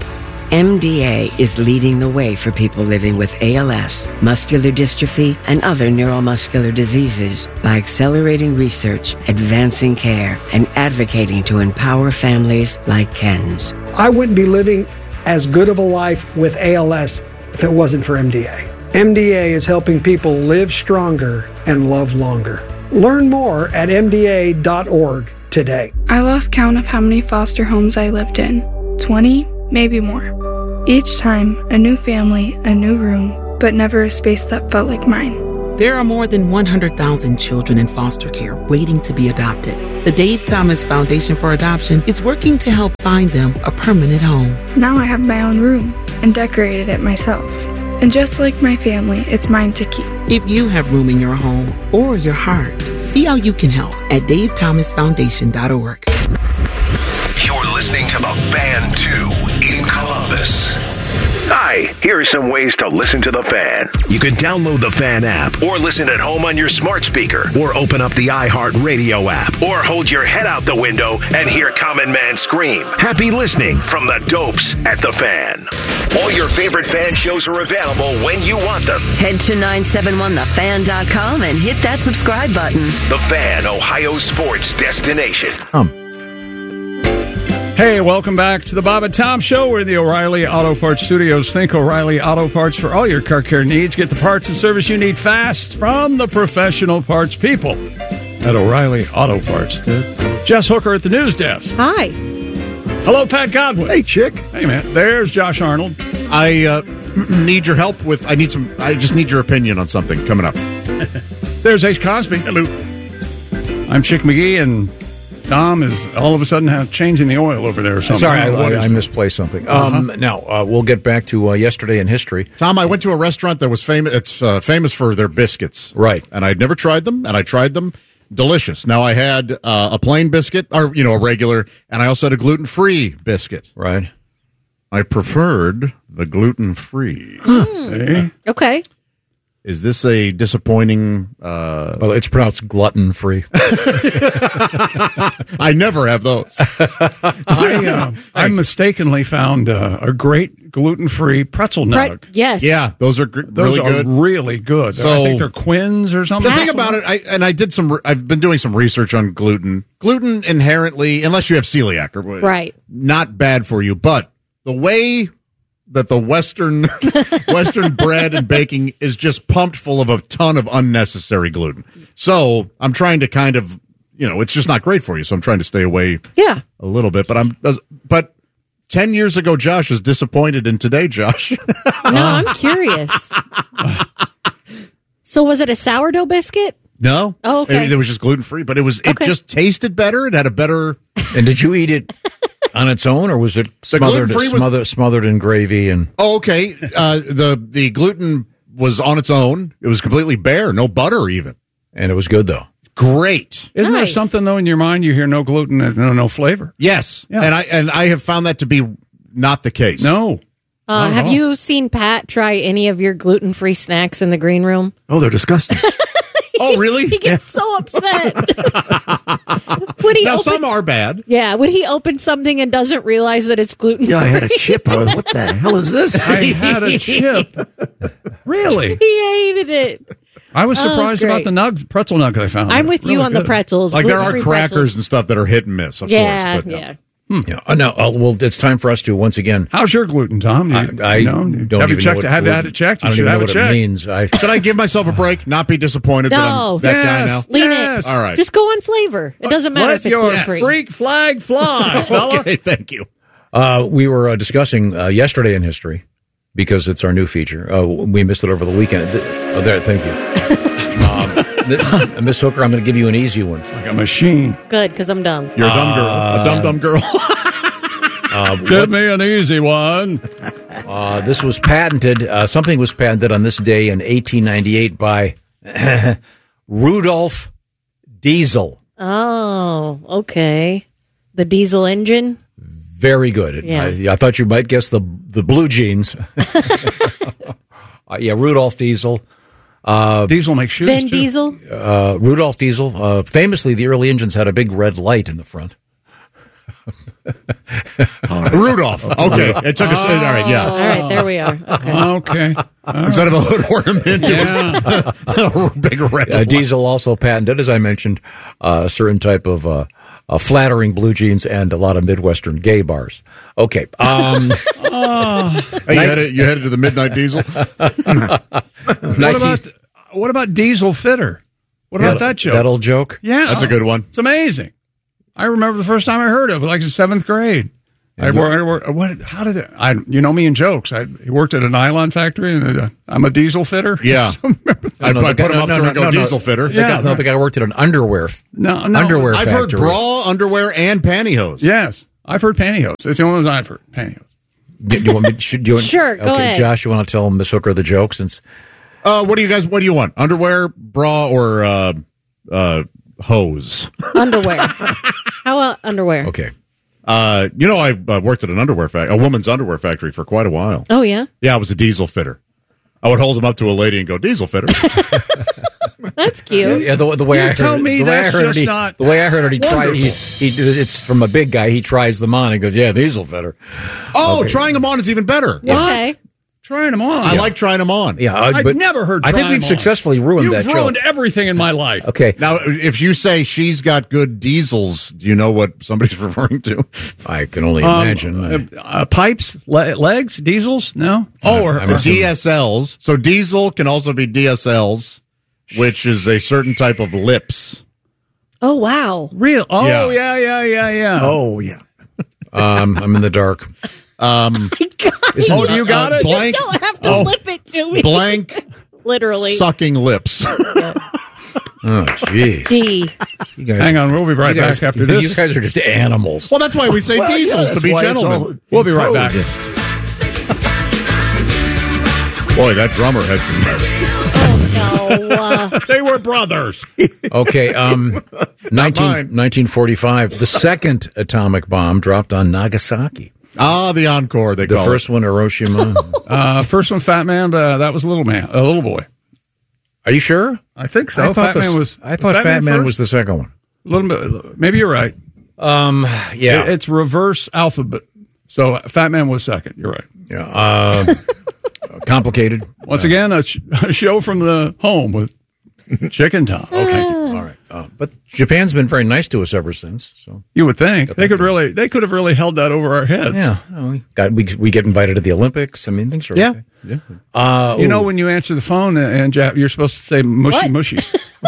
MDA is leading the way for people living with ALS, muscular dystrophy, and other neuromuscular diseases by accelerating research, advancing care, and advocating to empower families like Ken's. I wouldn't be living as good of a life with ALS if it wasn't for MDA. MDA is helping people live stronger and love longer. Learn more at MDA.org today. I lost count of how many foster homes I lived in. 20, maybe more. Each time, a new family, a new room, but never a space that felt like mine. There are more than 100,000 children in foster care waiting to be adopted. The Dave Thomas Foundation for Adoption is working to help find them a permanent home. Now I have my own room and decorated it myself. And just like my family, it's mine to keep. If you have room in your home or your heart, see how you can help at davethomasfoundation.org. You're listening to The Fan 2 in Columbus. Hi, here are some ways to listen to The Fan. You can download the Fan app or listen at home on your smart speaker or open up the iHeartRadio app or hold your head out the window and hear Common Man scream. Happy listening from the Dopes at The Fan. All your favorite Fan shows are available when you want them. Head to 971thefan.com and hit that subscribe button. The Fan, Ohio sports destination. Hey, welcome back to the Bob and Tom Show. We're in the O'Reilly Auto Parts Studios. Think O'Reilly Auto Parts for all your car care needs. Get the parts and service you need fast from the professional parts people at O'Reilly Auto Parts. Jess Hooker at the news desk. Hi. Hello, Pat Godwin. Hey, chick. Hey, man. There's Josh Arnold. I need your help with. I just need your opinion on something coming up. There's Ace Cosby. Hello. I'm Chick McGee, and Tom is all of a sudden changing the oil over there or something. Sorry, I misplaced something. Now, we'll get back to yesterday in history. Tom, I went to a restaurant that was famous. It's famous for their biscuits. Right. And I'd never tried them, and I tried them. Delicious. Now, I had a plain biscuit, or, a regular, and I also had a gluten-free biscuit. Right. I preferred the gluten-free. Okay. Is this a disappointing... Well, it's pronounced glutton-free. I never have those. I mistakenly found a great gluten-free pretzel nug. Yes. Yeah, those are really good. Really good. So, I think they're Quinn's or something. The thing about it, I've been doing some research on gluten. Gluten inherently, unless you have celiac, right, not bad for you. But the way that the Western bread and baking is just pumped full of a ton of unnecessary gluten. So I'm trying to kind of, it's just not great for you. So I'm trying to stay away a little bit. But 10 years ago, Josh is disappointed in today, Josh. No, I'm curious. So was it a sourdough biscuit? No. Oh, okay. It was just gluten-free, but it just tasted better. It had a better... And did you eat it on its own, or was it smothered in gravy? And oh, okay. The gluten was on its own. It was completely bare, no butter even, and it was good though. Great. Isn't there something though in your mind? You hear no gluten, no flavor. Yes, yeah. And I have found that to be not the case. No. Have you seen Pat try any of your gluten-free snacks in the green room? Oh, they're disgusting. Oh, really? He gets so upset. Some are bad. Yeah, when he opens something and doesn't realize that it's gluten-free. Yeah, I had a chip. What the hell is this? I had a chip. Really? He hated it. I was surprised about the pretzel nug I found. I'm with you on the pretzels. Like there are crackers and stuff that are hit and miss, of course. But yeah. Yeah. Now, well, it's time for us to once again. How's your gluten, Tom? I don't have you even checked? know Have you had it checked? You I don't should even have know it what checked. it means. Should I give myself a break? Not be disappointed that I'm that guy now. Lean in. All right. Just go on flavor. It doesn't matter if it's gluten-free. Let your freak flag fly, fella. Okay, thank you. We were discussing yesterday in history because it's our new feature. We missed it over the weekend. Thank you. Miss Hooker, I'm going to give you an easy one. It's like a machine. Good, because I'm dumb. You're a dumb girl. A dumb girl. Give me an easy one. This was patented. Something was patented on this day in 1898 by Rudolf Diesel. Oh, okay. The diesel engine? Very good. Yeah. I thought you might guess the blue jeans. Rudolf Diesel. Diesel makes shoes, Vin too. Diesel? Rudolf Diesel. Famously, the early engines had a big red light in the front. All right. Rudolph. Okay, it took us. All right, yeah. All right, there we are. Okay. Instead of a hood ornament, it was a big red. Diesel also patented, as I mentioned, a certain type of flattering blue jeans and a lot of Midwestern gay bars. Okay. Hey, you headed to the Midnight Diesel? What about Diesel Fitter? What about that joke? That old joke? Yeah. That's a good one. It's amazing. I remember the first time I heard of it, like in 7th grade. How did it? You know me in jokes. I worked at a nylon factory, and I'm a diesel fitter. Yeah. I put him up to go diesel fitter. Yeah. The guy worked at an underwear. Underwear I've factory. heard bra, underwear, and pantyhose. Yes. I've heard pantyhose. It's the only one I've heard. Pantyhose. Do you want me? Sure, go ahead. Josh, you want to tell Miss Hooker the joke? Since what do you want? Underwear, bra, or hose? Underwear. How about underwear? Okay. I worked at a woman's underwear factory for quite a while. Oh, yeah? Yeah, I was a diesel fitter. I would hold them up to a lady and go, diesel fitter. That's cute. Yeah, the way I heard tell me that's just not the way I heard it, he tried. wonderful. It's from a big guy. He tries them on and goes, "Yeah, diesel fitter." Oh, Okay. trying them on is even better. Okay. Trying them on. I like trying them on. Yeah, I've never heard. I think trying we've them on. successfully ruined that You've joke. ruined everything in my life. Okay. Now, if you say she's got good diesels, do you know what somebody's referring to? I can only imagine. Pipes, legs, diesels? No. Or DSLs. So diesel can also be DSLs, which is a certain type of lips. Oh, wow. Real? Oh, Yeah. Oh, yeah. I'm in the dark. Do you got it? Blank. You don't have to lip it to me. Blank. Literally. Sucking lips. Oh, jeez. D. You guys, Hang on, we'll be right back after this. You guys are just animals. Well, that's why we say diesels to be gentlemen. We'll be right back. Boy, that drummer had some. Oh, no. They were brothers. Okay, 1945, the second atomic bomb dropped on Nagasaki. Ah, the encore, they call it. The first one, Hiroshima. First one, Fat Man, but that was a little boy. Are you sure? I think so. I thought Fat Man first? was the second one. A little bit. Maybe you're right. Yeah. It's reverse alphabet. So Fat Man was second. You're right. Yeah. Complicated. Once again, a show from the home with Chicken Tom. Okay. All right. But Japan's been very nice to us ever since. So you would think they could have really held that over our heads. Yeah. We get invited to the Olympics. I mean, things are okay. Yeah. When you answer the phone and you're supposed to say mushy mushy.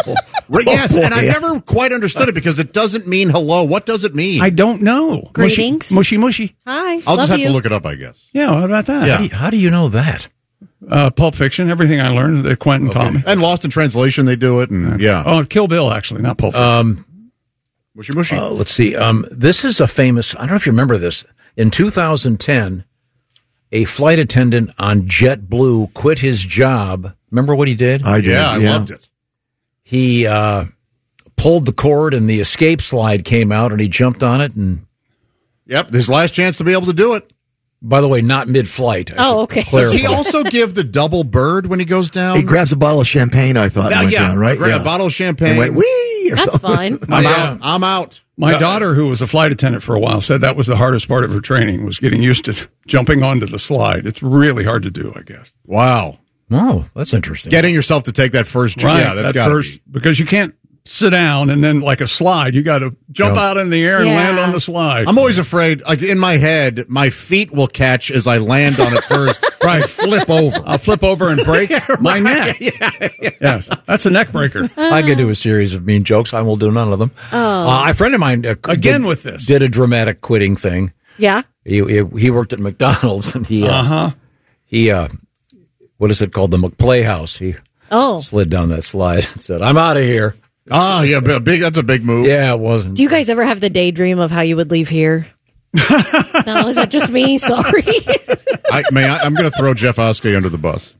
Yes, and I never quite understood it because it doesn't mean hello. What does it mean? I don't know. Greetings. Mushy mushy. Hi. I'll just love have to you. look it up, I guess. Yeah, what about that? Yeah. How do you know that? Pulp Fiction, everything I learned that Quentin taught me. And Lost in Translation, they do it, and yeah. Oh, Kill Bill, actually, not Pulp Fiction. Mushy mushy. Let's see. This is a famous, I don't know if you remember this. In 2010, a flight attendant on JetBlue quit his job. Remember what he did? I did. I loved it. He pulled the cord and the escape slide came out and he jumped on it. And yep, his last chance to be able to do it. By the way, not mid-flight. Oh, okay. Does he also give the double bird when he goes down? He grabs a bottle of champagne, I thought. Yeah, Down, right? A bottle of champagne. And went, wee! That's fine. I'm out. My daughter, who was a flight attendant for a while, said that was the hardest part of her training, was getting used to jumping onto the slide. It's really hard to do, I guess. Wow. Oh, that's interesting. Getting yourself to take that first jump. Right, Yeah, that's that got to be. because you can't sit down and then like a slide. You got to jump out in the air and land on the slide. I'm always afraid, like in my head, my feet will catch as I land on it first. Right. And flip over. I'll flip over and break my neck. Yes, that's a neck breaker. I could do a series of mean jokes. I will do none of them. A friend of mine with this did a dramatic quitting thing. Yeah. He worked at McDonald's and he what is it called? The McPlayhouse. He slid down that slide and said, "I'm out of here." Oh, yeah, that's a big move. Yeah, it wasn't. Do you guys ever have the daydream of how you would leave here? No, is that just me? Sorry. I'm going to throw Jeff Oskey under the bus.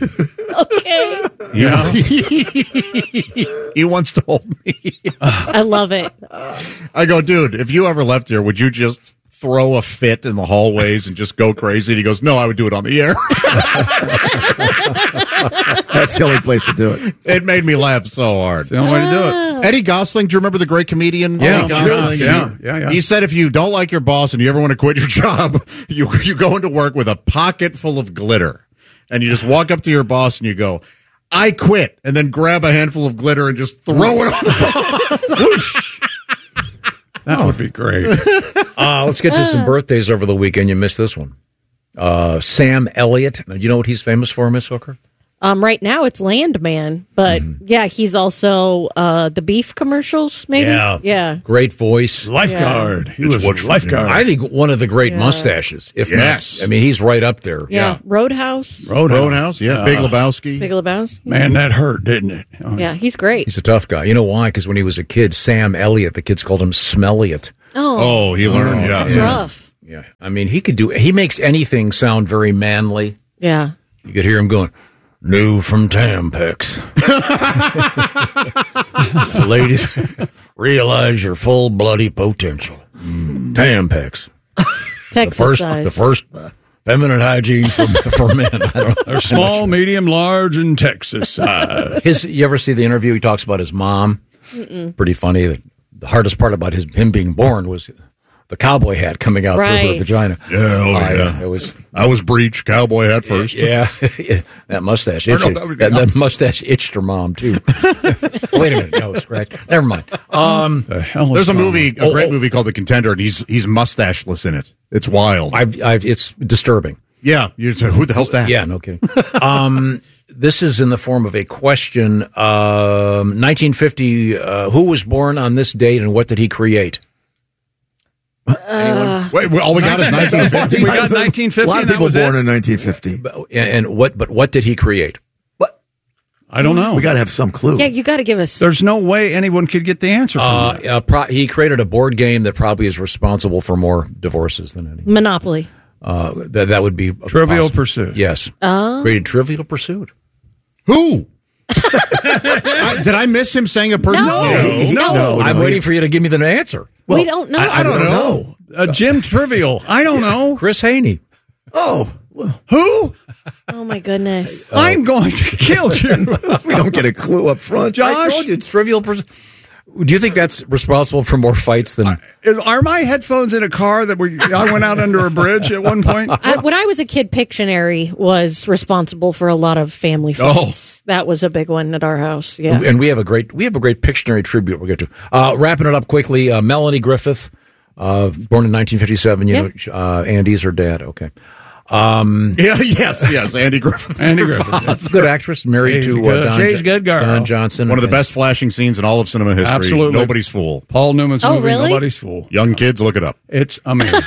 Okay. He wants to hold me. I love it. I go, dude, if you ever left here, would you just throw a fit in the hallways and just go crazy? And he goes, no, I would do it on the air. That's the only place to do it. It made me laugh so hard. It's the only way to do it. Eddie Gosling, do you remember the great comedian Yeah, Eddie Gosling? yeah. He said if you don't like your boss and you ever want to quit your job, you go into work with a pocket full of glitter. And you just walk up to your boss and you go, I quit, and then grab a handful of glitter and just throw it on the boss. That would be great. Let's get to some birthdays over the weekend. You missed this one. Sam Elliott. Now, do you know what he's famous for, Miss Hooker? Right now it's Landman, but yeah, he's also the beef commercials, maybe. Yeah. Great voice. Lifeguard. Yeah. He was a lifeguard. I think one of the great mustaches. If yes. not, I mean, he's right up there. Yeah. Roadhouse. Roadhouse, yeah. Big Lebowski. Big Lebowski. Man, that hurt, didn't it? Oh, yeah, he's great. He's a tough guy. You know why? Because when he was a kid, Sam Elliott, the kids called him Smelliot. Oh, he learned, yeah. That's rough. Yeah. I mean, he makes anything sound very manly. Yeah. You could hear him going, new from Tampax. Ladies, realize your full bloody potential. Tampax. Texas the first feminine hygiene for men. I don't know. They're small, medium, large, and Texas size. You ever see the interview? He talks about his mom. Mm-mm. Pretty funny. The hardest part about him being born was the cowboy hat coming out through her vagina. Yeah, it was. I was breech, cowboy hat first. Yeah, that mustache itched. That mustache itched her mom too. Wait a minute, no scratch. Never mind. There's a great movie called The Contender, and he's mustacheless in it. It's wild. It's disturbing. Yeah, who the hell's that? Yeah, no kidding. This is in the form of a question. 1950. Who was born on this date, and what did he create? Wait, all we got is 1950? We got 1950. A lot of people born in 1950. And what did he create? What? I don't know. We got to have some clue. Yeah, you got to give us. There's no way anyone could get the answer from that. He created a board game that probably is responsible for more divorces than any. Monopoly. That would be Trivial possible. Pursuit. Yes. Created Trivial Pursuit. Who? Did I miss him saying a person's name? No. I'm waiting for you to give me the answer. Well, we don't know. I don't know. Jim Trivial. I don't know. Chris Haney. Oh. Who? Oh, my goodness. I'm going to kill you. We don't get a clue up front. Josh? I told you, it's Trivial Pursuit. Do you think that's responsible for more fights than... Are my headphones in a car that I went out under a bridge at one point? When I was a kid, Pictionary was responsible for a lot of family fights. That was a big one at our house. Yeah, and we have a great Pictionary tribute we'll get to. Wrapping it up quickly, Melanie Griffith, born in 1957. Andy's her dad. Okay. Yes, Andy Griffith. Andy Griffith. Good actress, married to Don Johnson. One of the best flashing scenes in all of cinema history. Absolutely. Nobody's Fool. Paul Newman's movie, really? Nobody's Fool. Young kids, look it up. It's amazing.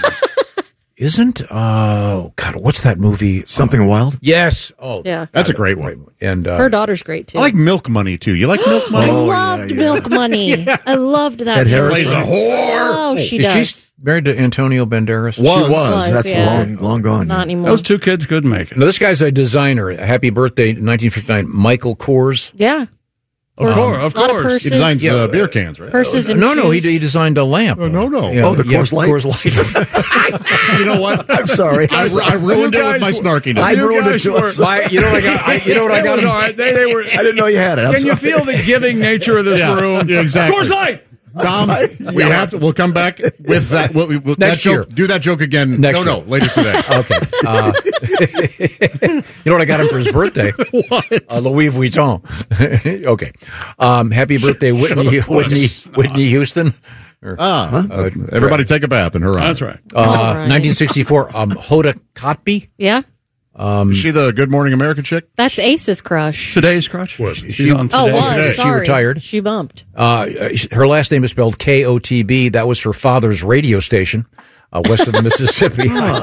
What's that movie? Something Wild? Yes. Oh, yeah. That's a great one. And her daughter's great too. I like Milk Money too. You like Milk Money? I loved Milk Money. I loved that. Ed Harris plays a whore. Oh, she does. She's married to Antonio Banderas. She was. That's yeah. long gone. Not anymore. Those two kids couldn't make it. Now, this guy's a designer. Happy birthday, 1959, Michael Kors. Yeah. Of A lot of purses. He designs beer cans, right? Purses and No, shoes. he designed a lamp. No. Yeah, the Coors Light? Coors Light. You know what? I'm sorry. I ruined it with my snarkiness. I ruined it too. You know what I got? All right. They were. I didn't know you had it. Can you feel the giving nature of this room? Yeah, exactly. Coors Light. Tom, we have to. We'll come back with that. We'll Next that year. joke, do that joke again. Next No, later today. Okay. You know what I got him for his birthday? What? Louis Vuitton. Okay. Happy birthday, Whitney Houston. Everybody take a bath in her honor. That's right. 1964. Hoda Kotb. Yeah. Is she the Good Morning American chick? That's Ace's crush. Today's crush? She's on Oh, Today. was. Today. Sorry. She retired. She bumped. Her last name is spelled Kotb. That was her father's radio station. West of the Mississippi.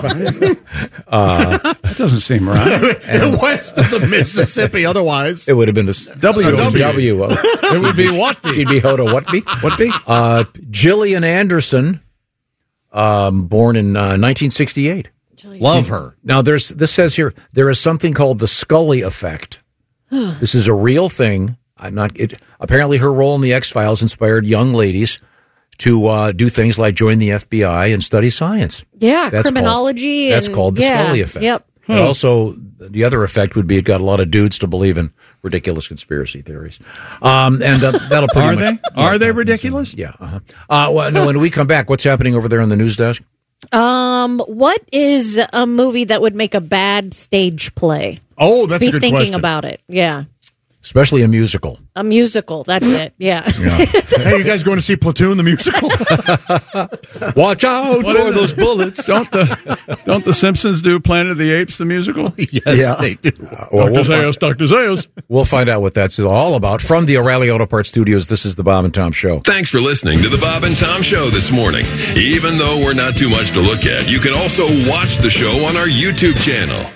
That doesn't seem right. West of the Mississippi. Otherwise, It would have been a W. It would be Watby. She'd be Hoda Watby. Watby? Gillian Anderson, born in 1968. love her. Now, this says here, there is something called the Scully effect. This is a real thing. Apparently, her role in the X-Files inspired young ladies to do things like join the FBI and study science. Yeah, That's criminology. That's called the Scully effect. Yep. And also, the other effect would be it got a lot of dudes to believe in ridiculous conspiracy theories. That'll pretty much. Are they ridiculous? Yeah. Well, no, when we come back, what's happening over there on the news desk? What is a movie that would make a bad stage play? Oh, that's a good thinking question. about it. Yeah. Especially a musical. A musical. That's it. Yeah. Hey, you guys going to see Platoon the musical? Watch out for those bullets. Don't the Simpsons do Planet of the Apes the musical? Yes, they do. Dr. Zayas. We'll find out what that's all about from the O'Reilly Auto Parts Studios. This is the Bob and Tom Show. Thanks for listening to the Bob and Tom Show this morning. Even though we're not too much to look at, you can also watch the show on our YouTube channel.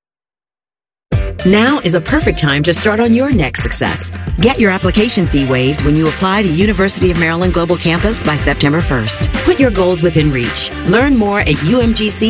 Now is a perfect time to start on your next success. Get your application fee waived when you apply to University of Maryland Global Campus by September 1st. Put your goals within reach. Learn more at umgc.edu/campus.